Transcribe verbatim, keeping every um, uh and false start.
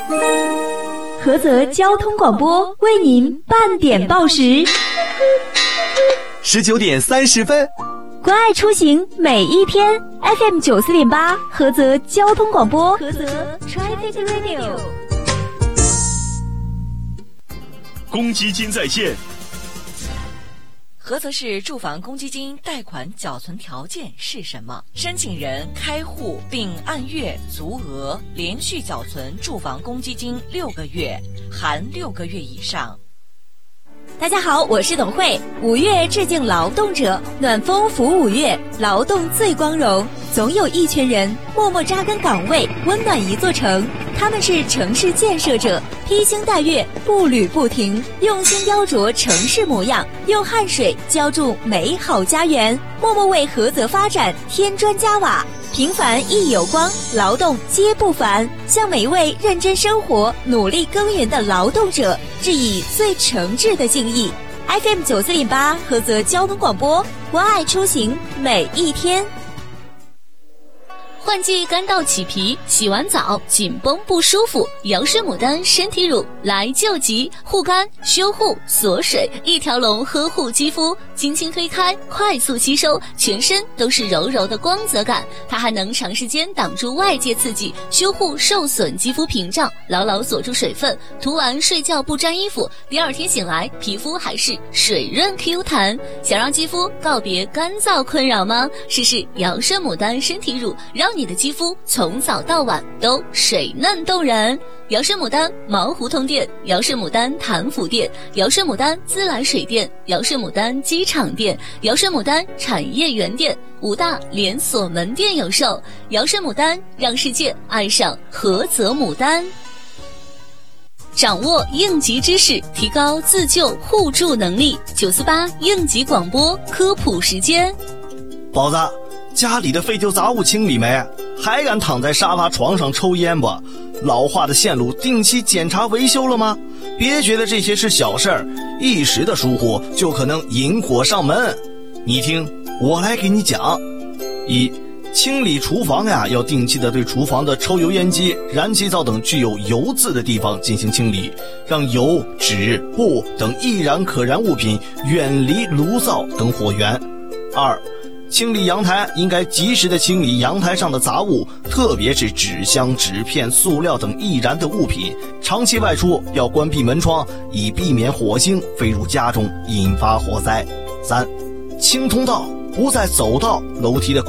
菏泽交通广播为您半点报时， 十九点三十分， 关爱出行每一天 ，F M 九四点八，菏泽交通广播，菏泽 Traffic Radio。 公积金在线。 菏泽市住房公积金贷款缴存条件是什么？申请人开户并按月足额连续缴存住房公积金六个月，含六个月以上。 大家好，我是董慧。五月致敬劳动者，暖风拂五月，劳动最光荣。总有一群人默默扎根岗位，温暖一座城。他们是城市建设者，披星戴月，步履不停，用心雕琢城市模样，用汗水浇筑美好家园，默默为菏泽发展添砖加瓦。平凡亦有光，劳动皆不凡。向每一位认真生活、努力耕耘的劳动者致以最诚挚的敬意。F M 九四点八，菏泽交通广播，关爱出行每一天。 换季干燥起皮，洗完澡紧绷不舒服，瑶诗牡丹身体乳来救急，护肝修护锁水，一条龙呵护肌肤，轻轻推开快速吸收，全身都是柔柔的光泽感。它还能长时间挡住外界刺激，修护受损肌肤屏障，牢牢锁住水分，涂完睡觉不沾衣服，第二天醒来皮肤还是水润 Q 弹。想让肌肤告别干燥困扰吗？试试瑶诗牡丹身体乳，让你的肌肤从早到晚都水嫩动人。瑶诗牡丹毛胡同店、瑶诗牡丹潭府店、瑶诗牡丹自来水店、瑶诗牡丹机场店、瑶诗牡丹产业园店五大连锁门店有售。瑶诗牡丹，让世界爱上菏泽牡丹。掌握应急知识，提高自救互助能力。九四八应急广播科普时间。 宝子，家里的废旧杂物清理没？还敢躺在沙发床上抽烟不？老化的线路定期检查维修了吗？别觉得这些是小事儿，一时的疏忽就可能引火上门。你听，我来给你讲。一，清理厨房呀，要定期的对厨房的抽油烟机、燃气灶等具有油渍的地方进行清理，让油、纸、布等易燃可燃物品远离炉灶等火源。二，清理阳台应该及时的清理阳台上的杂物，特别是纸箱、纸片、塑料等易燃的物品。长期外出要关闭门窗，以避免火星飞入家中引发火灾。三，清通道，不在走道、楼梯的